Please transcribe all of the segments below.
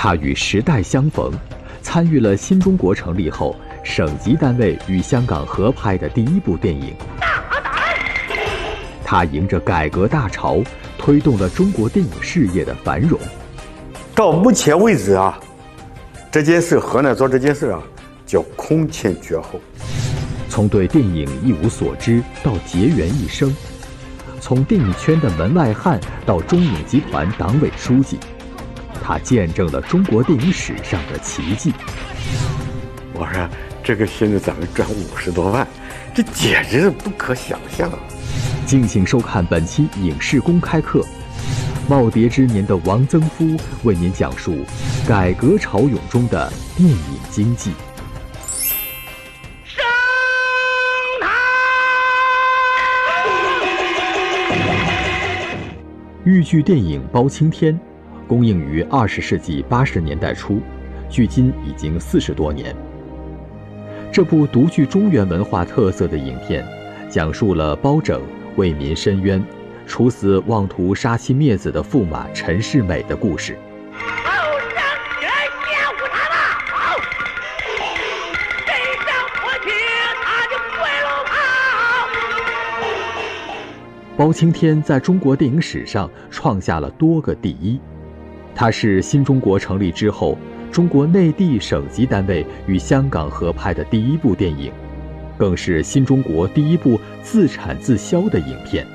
他与时代相逢，参与了新中国成立后省级单位与香港合拍的第一部电影。他迎着改革大潮，推动了中国电影事业的繁荣。 到目前为止啊，这件事河南做这件事啊，叫空前绝后。 从对电影一无所知到结缘一生，从电影圈的门外汉到中影集团党委书记，他见证了中国电影史上的奇迹。 我说这个现在咱们赚50多万，这简直是不可想象啊！ 敬请收看本期影视公开课，耄耋之年的王曾夫为您讲述改革潮涌中的电影经济。豫剧电影《包青天》公映于20世纪80年代初，距今已经40多年。这部独具中原文化特色的影片，讲述了包拯为民申冤、处死妄图杀妻灭子的驸马陈世美的故事。包青天在中国电影史上创下了多个第一，它是新中国成立之后中国内地省级单位与香港合拍的第一部电影，更是新中国第一部自产自销的影片。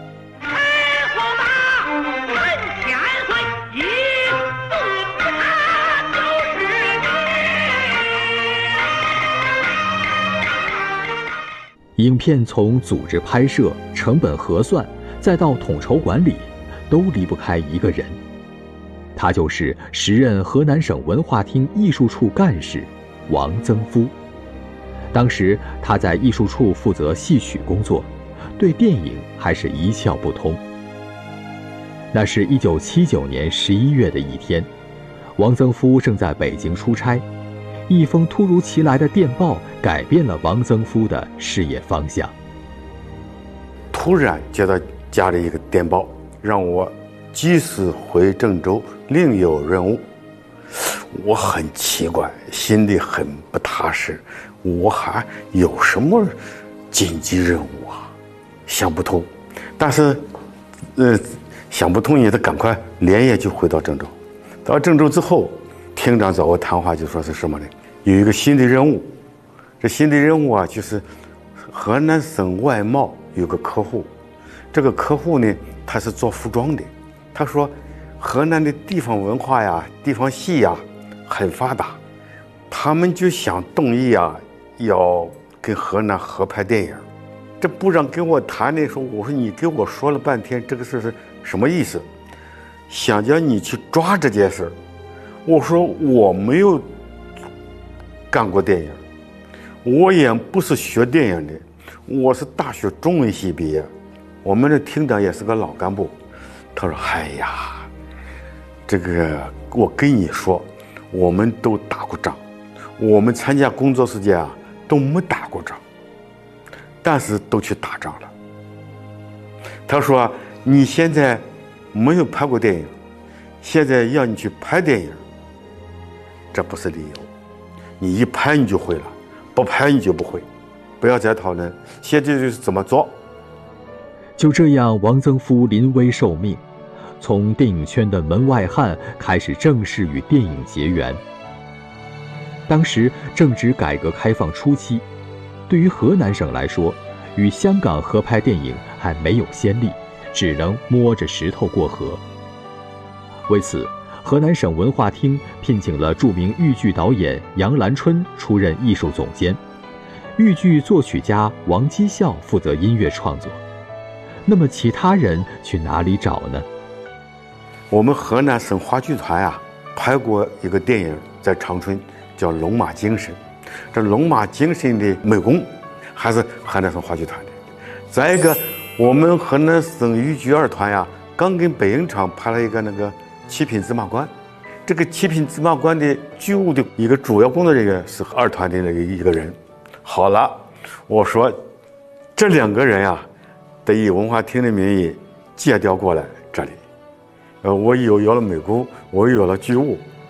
影片从组织拍摄、成本核算，再到统筹管理，都离不开一个人，他就是时任河南省文化厅艺术处干事王曾夫。当时他在艺术处负责戏曲工作，对电影还是一窍不通。那是1979年11月的一天，王曾夫正在北京出差，一封突如其来的电报改变了王曾夫的事业方向。 突然接到家里一个电报，让我即时回郑州，另有任务。我很奇怪，心里很不踏实，我还有什么紧急任务啊？想不通。但是想不通也得赶快连夜就回到郑州。到郑州之后，厅长找我谈话，就说是什么呢？有一个新的任务，这新的任务啊，就是河南省外贸有个客户，这个客户呢，他是做服装的。他说河南的地方文化呀、地方戏呀很发达，他们就想动议啊，要跟河南合拍电影。这部长跟我谈的时候，我说你给我说了半天这个事是什么意思？想叫你去抓这件事。我说我没有干过电影，我也不是学电影的，我是大学中文系毕业。我们的厅长也是个老干部。他说哎呀，这个我跟你说，我们都打过仗，我们参加工作时间啊都没打过仗，但是都去打仗了。他说你现在没有拍过电影，现在要你去拍电影，这不是理由，你一拍你就会了，不拍你就不会，不要再讨论，现在就是怎么做。 就这样，王曾夫临危受命，从电影圈的门外汉开始正式与电影结缘。当时正值改革开放初期，对于河南省来说，与香港合拍电影还没有先例，只能摸着石头过河。为此，河南省文化厅聘请了著名豫剧导演杨兰春出任艺术总监，豫剧作曲家王基孝负责音乐创作。那么其他人去哪里找呢？ 我们河南省话剧团啊，拍过一个电影在长春，叫《龙马精神》。这《龙马精神》的美工还是河南省话剧团的。再一个，我们河南省豫剧二团呀，刚跟北影厂拍了一个那个《七品芝麻官》。这个《七品芝麻官》的剧务的一个主要工作人员是二团的那个一个人。好了，我说这两个人呀，得以文化厅的名义借调过来这里。我有了美工，我有了剧务，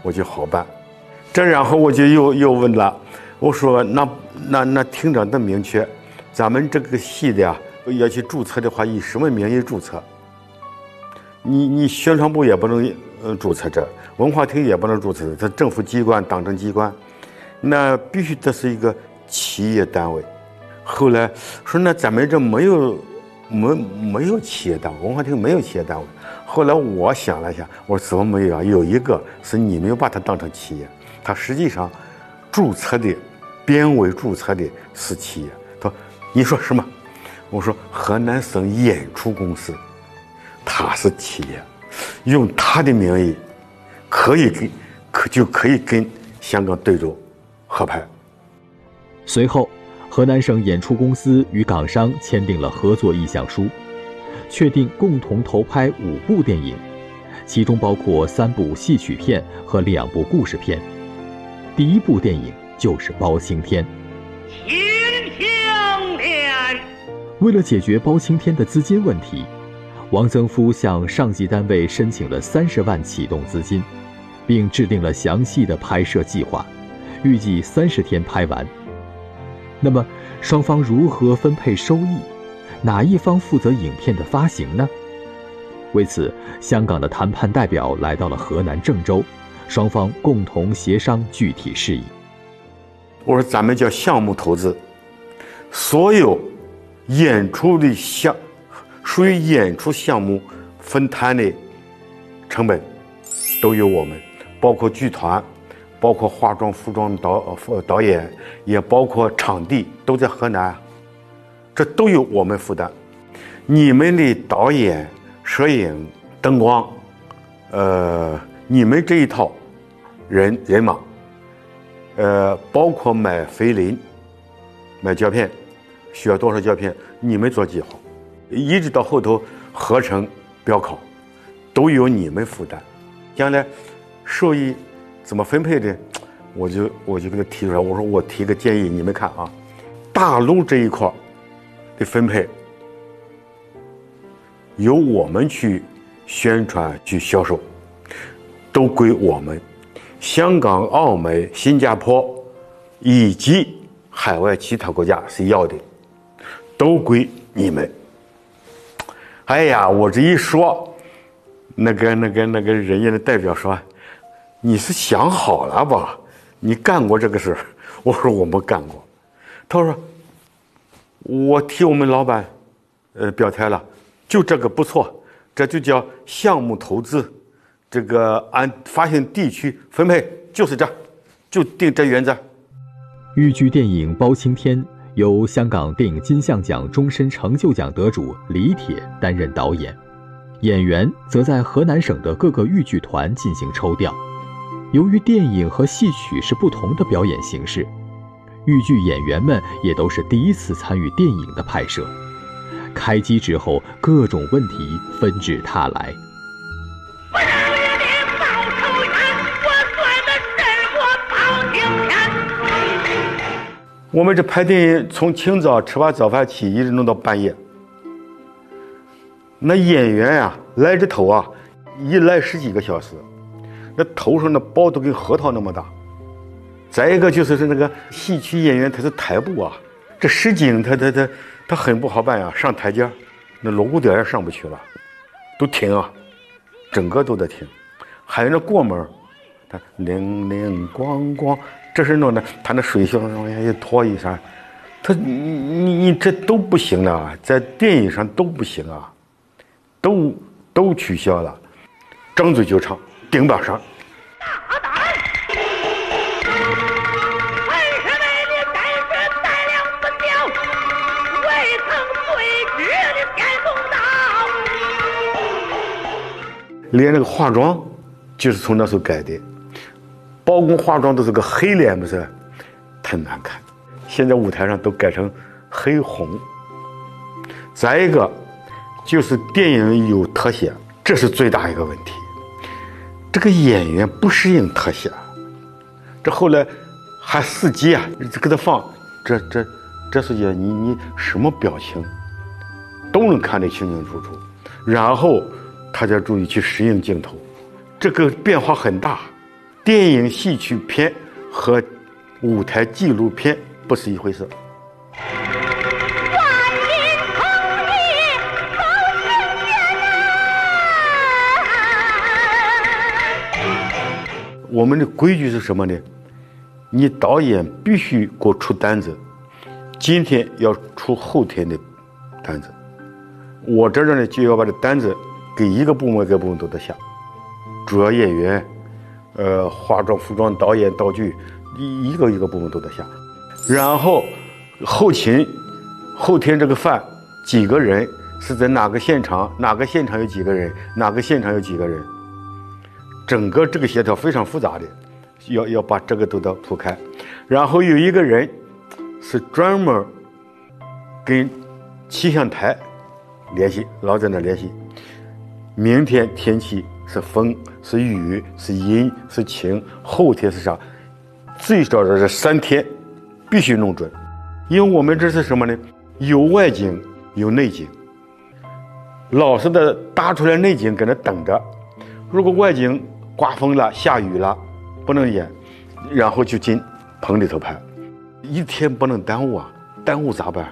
我就好办。这然后我就又问了，我说那厅长的明确，咱们这个戏的呀要去注册的话，以什么名义注册？你宣传部也不能注册这，文化厅也不能注册，这政府机关、党政机关，那必须这是一个企业单位。后来说那咱们这没有企业单位，文化厅没有企业单位。后来我想了一下，我说怎么没有啊？有一个是你没有把它当成企业，它实际上注册的编委注册的是企业。他说你说什么？我说河南省演出公司，它是企业，用它的名义可以跟香港对州合拍。 随后，河南省演出公司与港商签订了合作意向书，确定共同投拍5部电影，其中包括3部戏曲片和2部故事片。第1部电影就是《包青天》。为了解决包青天的资金问题，王曾夫向上级单位申请了30万启动资金，并制定了详细的拍摄计划，预计30天拍完。那么双方如何分配收益？哪一方负责影片的发行呢？为此，香港的谈判代表来到了河南郑州，双方共同协商具体事宜。 我说咱们叫项目投资，所有演出的属于演出项目分摊的成本都由我们，包括剧团，包括化妆、服装导演，也包括场地，都在河南，这都由我们负担。你们的导演、摄影、灯光，你们这一套人马，包括买菲林、买胶片，需要多少胶片，你们做计划，一直到后头合成、标考，都由你们负担。将来收益怎么分配的，我就给他提出来，我说我提个建议，你们看啊，大陆这一块的分配由我们去宣传、去销售，都归我们。香港、澳门、新加坡以及海外其他国家是要的，都归你们。哎呀，我这一说，那个人家的代表说，你是想好了吧？你干过这个事儿？我说我没干过。他说我替我们老板表态了，就这个不错，这就叫项目投资，这个按发行地区分配就是这，就定这原则。 豫剧电影《包青天》由香港电影金像奖终身成就奖得主李铁担任导演，演员则在河南省的各个豫剧团进行抽调。由于电影和戏曲是不同的表演形式，豫剧演员们也都是第一次参与电影的拍摄。开机之后，各种问题纷至沓来。 我们这拍电影从清早吃完早饭起，一直弄到半夜。那演员呀，来这头啊，一来10几个小时，那头上的包都跟核桃那么大。再一个就是那个戏曲演员，他是台步啊，这实景他很不好办呀，上台阶那锣鼓点也上不去了，都停啊，整个都在停。还有那过门，他铃铃咣咣，这是弄的，他那水箱往下一拖一下，他你这都不行了，在电影上都不行啊，都取消了，张嘴就唱，顶板上。大胆！本是为你真是胆量不小，未曾对知的天公道。连那个化妆，就是从那时候改的。包公化妆都是个黑脸，不是太难看，现在舞台上都改成黑红。再一个就是电影有特写，这是最大一个问题，这个演员不适应特写，这后来还司机啊给他放这司机你什么表情都能看得清清楚楚，然后他才注意去适应镜头，这个变化很大。 电影戏曲片和舞台纪录片不是一回事。我们的规矩是什么呢？你导演必须给我出单子，今天要出后天的单子。我这呢就要把这单子给一个部门都得下，主要演员、化妆、服装、导演、道具，一个部门都得下。然后后勤、后天这个饭几个人是在哪个现场，哪个现场有几个人，哪个现场有几个人。整个这个协调非常复杂的，要把这个都得铺开，然后有一个人是专门跟气象台联系，老在那联系，明天天气是风是雨是阴是晴，后天是啥，最少的这3天必须弄准，因为我们这是什么呢？有外景有内景，老实的搭出来内景搁那等着，如果外景刮风了下雨了不能演，然后就进棚里头拍，一天不能耽误啊，耽误咋办？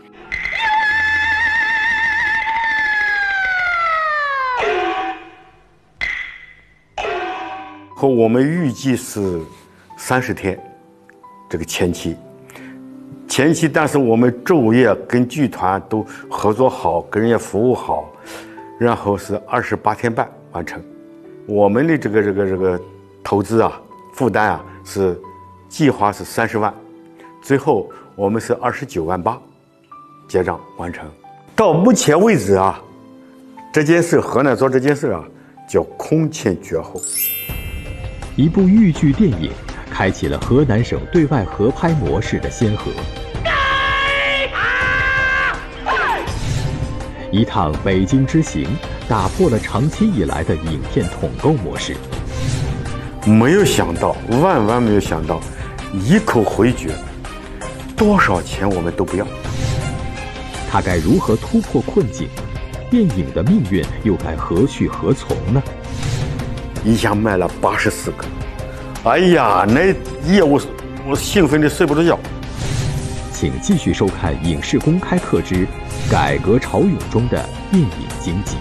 和我们预计是30天，这个前期，但是我们昼夜跟剧团都合作好，跟人家服务好，然后是28天半完成。我们的这个投资啊，负担啊是计划是30万，最后我们是29万8结账完成。到目前为止啊，这件事河南做这件事啊叫空前绝后。 一部豫剧电影开启了河南省对外合拍模式的先河。一趟北京之行打破了长期以来的影片统购模式。 没有想到，万没有想到，一口回绝，多少钱我们都不要。 他该如何突破困境？电影的命运又该何去何从呢？ 一下卖了84个，哎呀，那夜我兴奋的睡不着觉。 请继续收看《影视公开课之改革潮涌中的电影经济》。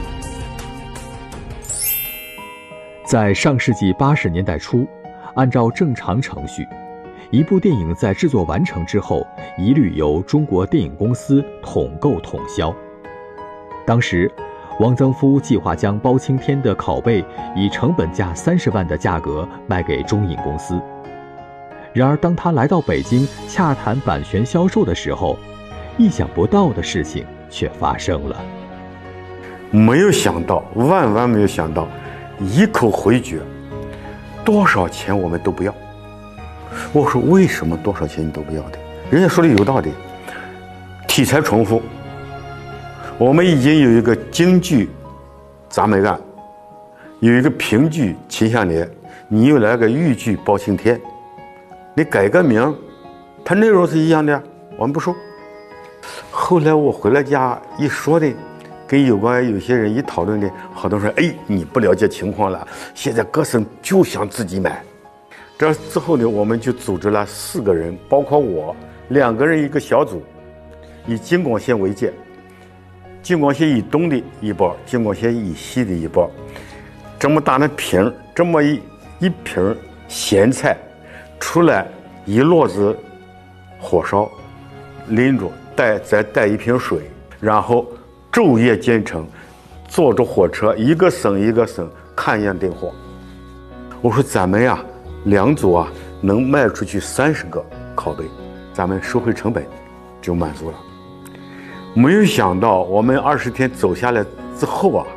在上世纪80年代初，按照正常程序，一部电影在制作完成之后，一律由中国电影公司统购统销。当时，汪曾祜计划将包青天的拷贝以成本价30万的价格卖给中影公司。然而，当他来到北京洽谈版权销售的时候，意想不到的事情却发生了。 没有想到，万没有想到，一口回绝，多少钱我们都不要。我说为什么多少钱你都不要的？人家说的有道理，题材重复。我们已经有一个京剧铡美案，有一个评剧秦香莲，你又来个豫剧包青天，你改个名，它内容是一样的，我们不说。后来我回了家一说的，跟有些人一讨论的，好多人说：“哎，你不了解情况了，现在各省就想自己买。”这之后呢，我们就组织了4个人，包括我2个人一个小组，以京广线为界，京广线以东的一波，京广线以西的一波，这么大的瓶，这么一瓶咸菜，出来一摞子火烧，拎着再带一瓶水，然后昼夜兼程，坐着火车一个省一个省看样订货。我说咱们呀，2组啊能卖出去30个拷贝，咱们收回成本就满足了。没有想到我们20天走下来之后啊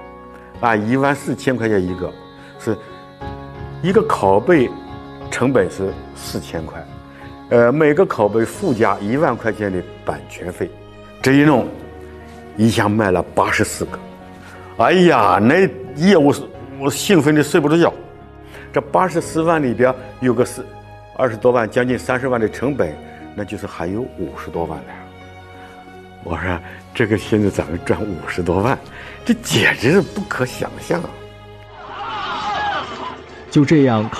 ，14000块钱一个，是一个拷贝成本是4000块，每个拷贝附加1万块钱的版权费，这一弄，一下卖了84个，哎呀，那夜我兴奋的睡不着觉。这84万里边有个20多万，将近30万的成本，那就是还有50多万的。我说这个现在咱们赚50多万，这简直是不可想象啊！ 就这样。